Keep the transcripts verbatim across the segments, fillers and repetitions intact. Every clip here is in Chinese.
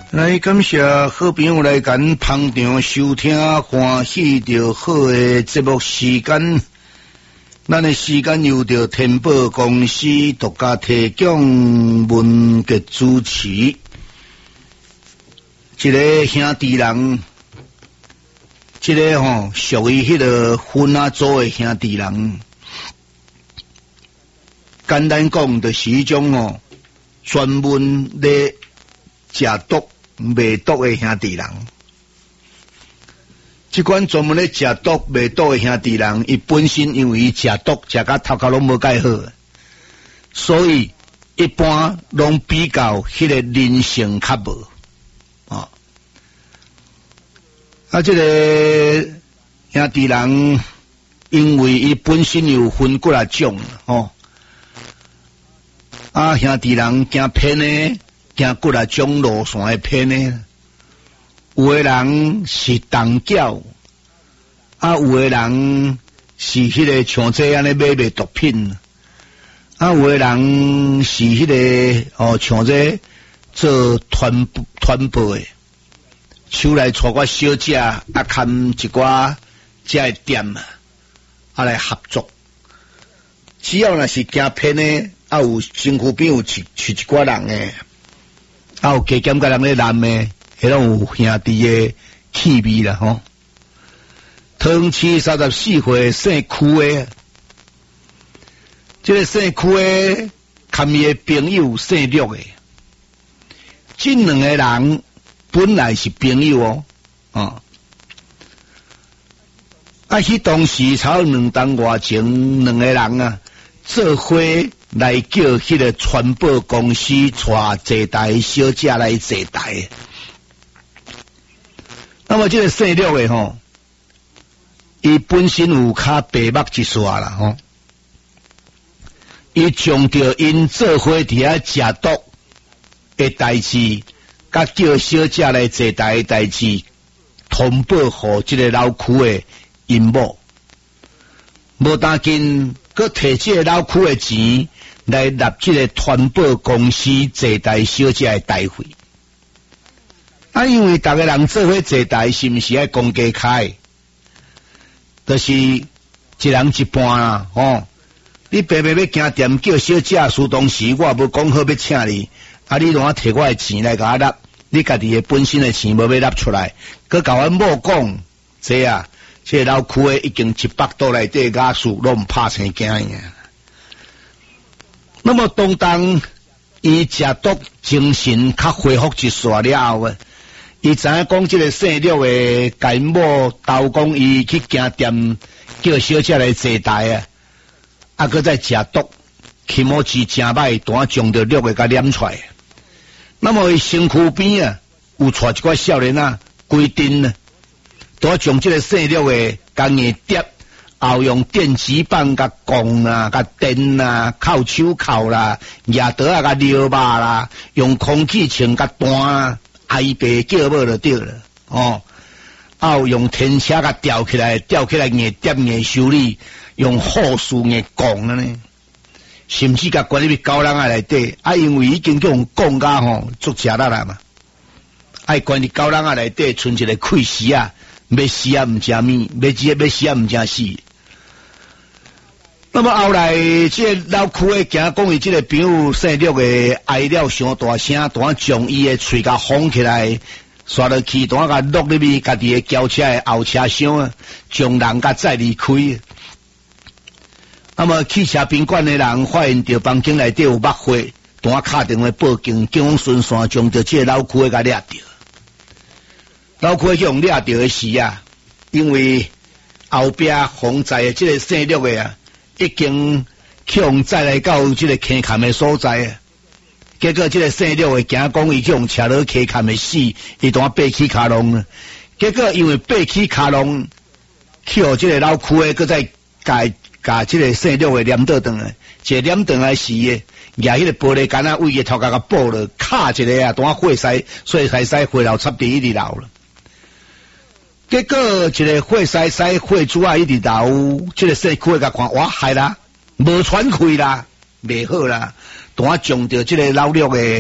来感谢好朋友来赶捧场收听欢喜着好的节目时间，咱的时间由着天宝公司独家提供文嘅主持。一个兄弟人，一个吼属于迄个分啊组的兄弟人，简单讲就是一种哦专门咧食毒卖毒的兄弟人。即款专门咧食毒卖毒的兄弟人，伊本身因为伊食毒食甲头壳拢无介好，所以一般拢比较迄个人性较无啊。啊，即、这个兄弟人因为伊本身有分几啊种哦，啊兄弟人行偏呢。行几啊种路线的偏呢，有的人是东脚，啊有的人是迄个像这样的买卖毒品，啊有的人是迄、那个哦像这做团团报的，手来带我小姐啊看一寡这的店啊来合作。只要若是行偏呢，啊有身躯边有饲饲一寡人诶。啊，有加减甲人咧男诶，迄种有兄弟诶气味啦吼。汤七三十四岁姓区诶，即、这个姓区诶，含伊诶朋友姓陆诶，即两个人本来是朋友哦，啊，啊，迄当时差两当外前，两个人啊做伙。来叫迄个传播公司带坐台小姐来坐台。那么这个姓陆的吼，伊本身有较白目一撮啦吼，伊将着因做伙伫遐食毒的代志，甲叫小姐来坐台的代志，通报互这个老区的因某，无当紧，佮摕这个老区的钱。来纳这个传播公司坐台小姐的台费，啊，因为大家人做伙坐台，是毋是爱公家开？就是一人一半啦，吼！你白白要行店叫小姐输东西，我无讲好要请你，啊，你拢啊摕我的钱来甲我纳，你家己的本身的钱无要纳出来，佮甲阮某讲，这啊，这老区的已经一百多内底雅数拢毋拍生惊呀。那么当当伊食毒精神较恢复一撮了后，伊知影讲即个姓陆的甲因某斗讲伊去行店叫小姐来坐台啊，啊佮再食毒，起毛子真歹，单将着陆的甲念出来。那么伊身躯边啊有带一寡少年啊规定啊，单将即个姓陆的甲硬碟。后用电子棒甲杠啊、甲电啊、扣手扣啦、牙刀啊、甲撩把啦，用空气枪甲弹啊，挨白叫某就对了哦。啊，用天车甲吊起来，吊起来硬碟硬修理，用护士硬杠啊呢，甚至甲关入去高人啊内底，啊，因为已经叫用杠甲吼足食力啦嘛，爱关入高人啊内底，剩一个气死啊，要死啊毋食面，要死要死啊毋食死。那么后来，这个老区的惊讲伊这个朋友姓陆的挨了上大声，当将伊的喙甲封起来，刷落去，当甲落入去家己的轿车的后车厢啊，将人甲载离开。那么汽车宾馆的人发现到房间内底有墨花，当敲电话报警，警方顺线将着这个老区的甲掠着。老区去用掠着的时啊，因为后壁防载的这个姓陆的啊。已经去用载来到这个坑坎的所在啊，结果这个姓陆的惊讲伊去用车落坑坎的死，伊当爬起卡龙啊。结果因为爬起卡龙，去互这个老区的，佮再甲甲这个姓陆的念倒转来，一个念倒来时的，拿迄个玻璃杆啊，为个头壳甲爆了，卡一个啊，当血塞，所以才使血流插地一直流了。结果一个血塞塞血珠啊，一直流，这个姓区的甲看，哇害啦，无喘气啦，袂好啦，当将着这个老陆的，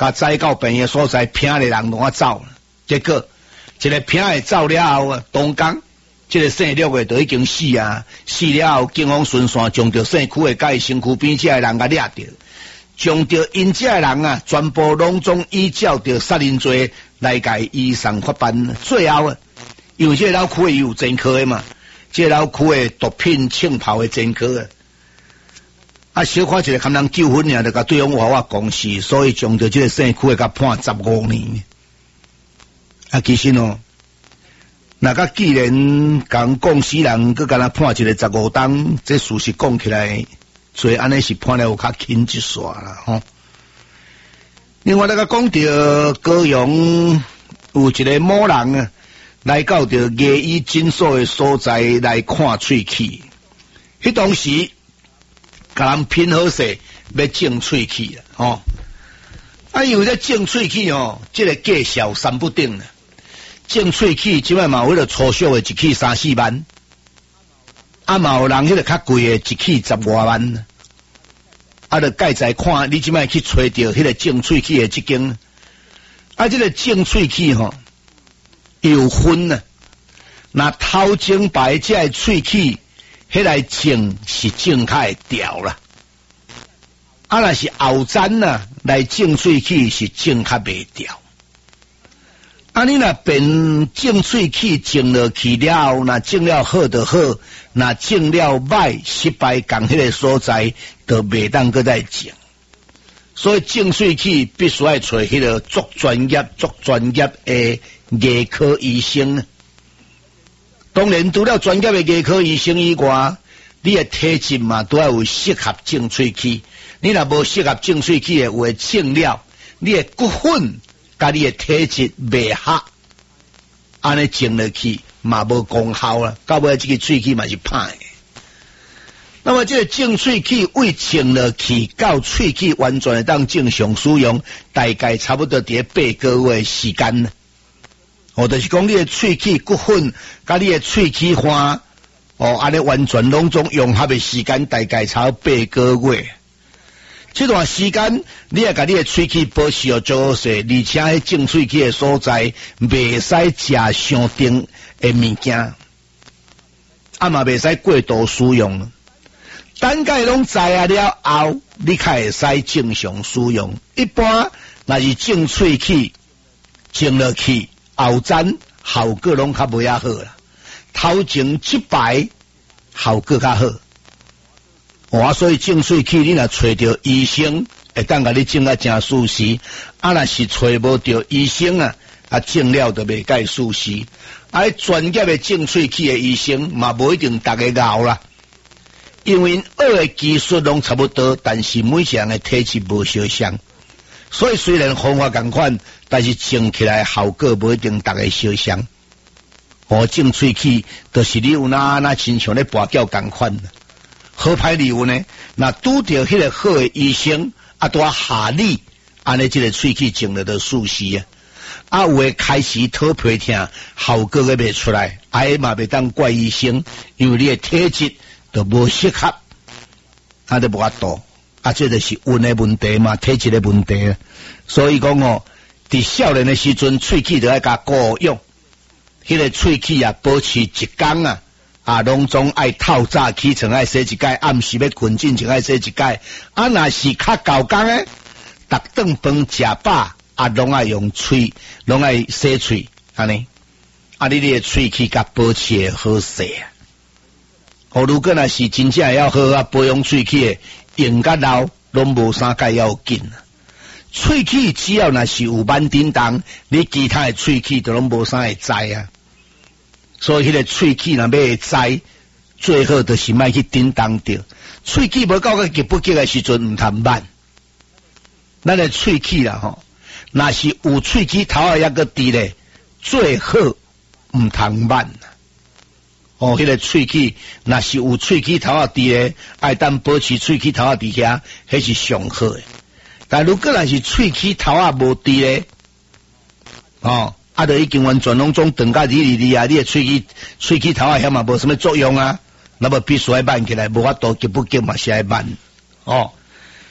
甲载到病院所在，拼的人拢啊走，结果一个拼的走了后啊，当工，这个姓陆的就已经死啊，死了后，警方顺线将着姓区的甲伊身躯边这的人甲掠着，将着因这的人啊，全部拢总依照着杀人罪来甲伊移送法办。最后啊，因为这个老区的有前科的嘛，这个老区的毒品枪炮的前科啊。啊，小可一个看人纠纷尔，就甲对方话我公事，所以将着这个姓区的甲判十五年。啊，其实哦，那个既然讲讲死人，佮敢若判一个十五档，这事实讲起来，所以安尼是判了有较轻一线啦，吼。另外，那个讲到高雄有一个某人啊，来到着牙医诊所的所在来看喙齿，迄当时。甲人拼好势要种喙齿啊，吼！啊，因为咧种喙齿哦，这个价小三不定啦。种喙齿即摆嘛有迄个粗俗的一齿三四万，啊嘛有人迄个较贵的一齿十外万。啊，着介在看你即摆去找着迄个种喙齿的即间，啊，这个种喙齿吼有分啊，那头前摆这个喙齿。迄来种是种较会掉啦，啊若是后瞻呐来种喙齿是种较袂掉。啊你若变种喙齿种落去了后，若种了好就好，若种了歹失败，共迄个所在就袂当搁再种。所以种喙齿必须要找迄个足专业、足专业的牙科医生。当然，除了专业的牙科医生以外，你的体质嘛都要有适合种喙齿。你若无适合种喙齿的话，种了你的骨粉甲你的体质袂合，安尼种落去嘛无功效啦。到尾这个喙齿嘛是歹的。那么这个种喙齿为种落去到喙齿完全会当正常使用，大概差不多伫八个月时间呢。哦，就是讲你的喙齿骨粉，甲你的喙齿花，哦，安尼完全拢总融合的时间大概差八个月。这段时间，你要甲你的喙齿保持好做好势，而且迄种喙齿的所在，袂使食伤甜的物件，啊嘛袂使过度使用。等解拢知啊了后，你才会使正常使用。一般若是种喙齿，种落去。后瞻效果拢较袂遐好啦，头前失败效果较好。我所以种喙齿，你若找着医生，会当甲你种啊正舒适；啊，若是找无着医生啊，啊种了就袂介舒适。啊，专业的种喙齿的医生嘛，无一定逐个熬啦，因为学的技术拢差不多，但是每一个人的体质无相像。所以虽然方法同款，但是种起来效果不一定大家相像。哦，种喙齿就是你有哪哪亲像咧跋筊同款。好歹理由呢？那拄着迄个好的医生，啊，拄啊下你，安尼即个喙齿种了就舒适啊。啊，有诶开始讨皮疼，效果个袂出来，哎嘛袂当怪医生，因为你诶体质就无适合，啊，就无法度。啊，这就是运的问题嘛，体质的问题啊。所以讲哦，伫少年的时阵，喙齿就要甲顾用，迄个喙齿啊，保持一工啊，啊，拢总爱透早起床爱洗一摆，暗时要困进前爱洗一摆。啊，若是较够工诶，逐顿饭食饱，啊，拢爱用喙，拢爱洗喙，安尼，啊，你你的喙齿甲保持好势啊。哦，如果若是真正要好啊保养喙齿诶。用甲老拢无啥介要紧啊！喙齿只要若是有慢叮当，你其他的喙齿都拢无啥会知啊。所以迄个喙齿若要会知，最好就是莫去叮当着。喙齿无到个急不急的时阵，毋通慢。咱个喙齿啦吼，若是有喙齿头啊，抑个伫咧，最好毋通慢。哦，迄、那个喙齿，若是有喙齿头啊伫咧，爱当保持喙齿头啊伫遐，迄是上好诶。但如果若是喙齿头啊无伫咧，哦，啊，就已经完全拢总断甲哩哩哩啊！你诶喙齿喙齿头啊遐嘛无什么作用啊，那么必须要慢起来，无法度急不急嘛是爱慢哦。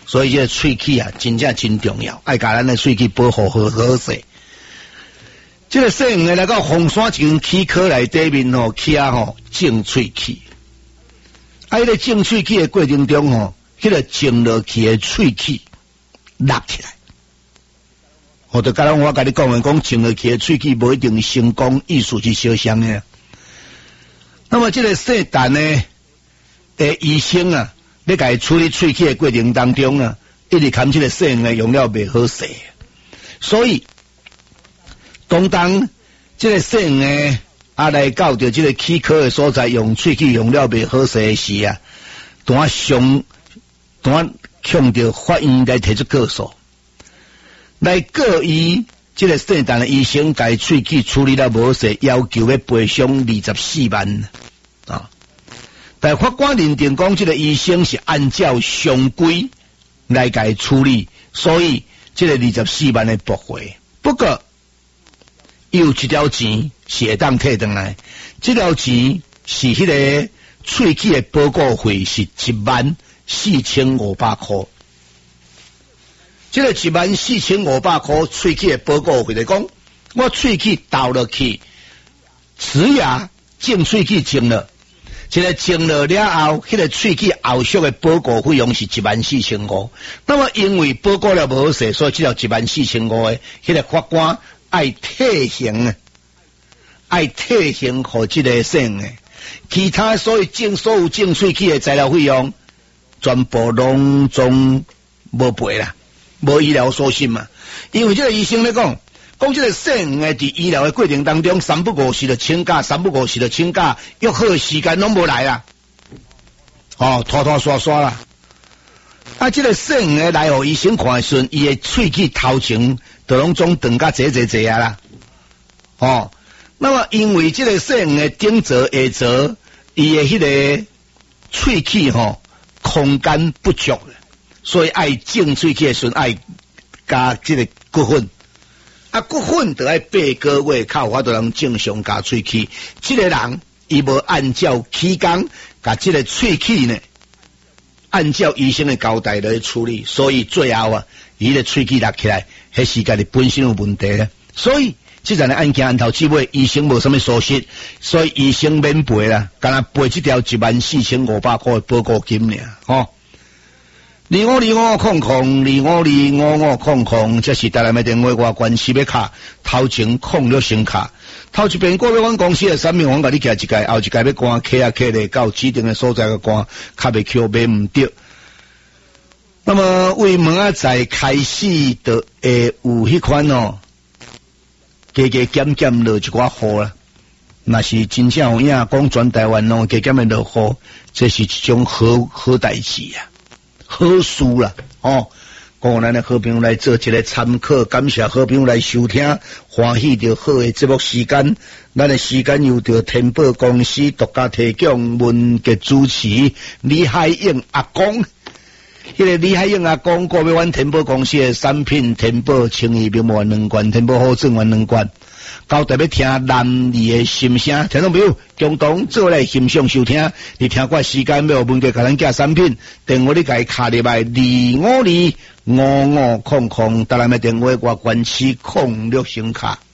所以这个喙齿啊，真正真重要，爱甲咱的喙齿保护好好势。这个细黄的来到红山前齿科内底面吼，起啊吼种喙齿。啊，迄个种喙齿的过程中吼，迄、那个种落去的喙齿落起来。我就甲咱我甲你讲的，讲种落去的喙齿无一定成功，意思是相像的。那么这个细蛋呢，诶，医生啊，咧甲伊处理喙齿的过程当中啊，一直看这个细黄的用了袂好势，所以当当这个细黄的啊来到着这个齿科的所在，用喙齿用了袂好势时啊，当上当向着法院来提出告诉，来告伊这个细蛋的医生甲伊喙齿处理了无好势，要求要赔偿二十四万啊。但法官认定讲，这个医生是按照常规来甲伊处理，所以这个二十四万的驳回。不过有一条钱是会当退回来，这条钱是迄个喙齿的保固费，是一万四千五百块。这个一万四千五百块喙齿的保固费来讲，我喙齿倒落去，齿牙种喙齿种了，这个种了了后，迄、那个喙齿后续的保固费用是一万四千五。那么因为保固了无好势，所以这条一万四千五的，迄、那个法官爱退刑啊，爱退刑给这个细黄的，其他所有种所有种喙齿的材料费用，全部拢总无赔啦。无医疗所信嘛，因为这个医生咧讲，讲这个细黄的伫医疗的过程当中，三不五时就请假，三不五时就请假，约好时间拢无来啦，哦，拖拖刷刷啦。啊，这个细黄的来互医生看的时阵，伊的喙齿头前就拢总长甲济济济啊啦，哦，那么因为这个细黄的顶侧下侧，伊的迄个喙齿吼空间不足。所以爱种喙齿的时阵爱加这个骨粉，啊骨粉就爱八个月靠法度能正常加喙齿。这个人伊无按照期间甲这个喙齿呢，按照医生的交代来处理，所以最后啊，伊的喙齿落起来，迄时间的本身有问题咧。所以这阵的案件按头至尾，医生无什么疏失，所以医生免赔啦，干那赔这条一万四千五百块的保固金尔，吼。二五二五空空，二五二五五空空，这是台南的电话外关系要卡，头前空了先卡，头一边过了阮公司的产品，我甲你寄一届，后一届要关卡啊卡咧，到指定的所在个关，卡袂扣买唔着。那么为门仔在开始的会有迄款哦，加加减减落一寡货啦。那是真正有影讲全台湾哦，加减的落货，这是一种好好代志啊。好事啦，哦，讲咱的好朋友来做一个参考，感谢好朋友来收听，欢喜着好的节目时间，咱的时间由着天宝公司独家提供，文杰主持，李海英阿公，迄个李海英阿公购买阮天宝公司的产品，天宝清益名门两罐，天宝好正元两罐。到特别听男儿的心声，听众朋友共同做来欣赏收听。你听过时间要问个甲咱寄产品，电话你家卡入来二五二五五空空，台南的电话我关系空六星卡。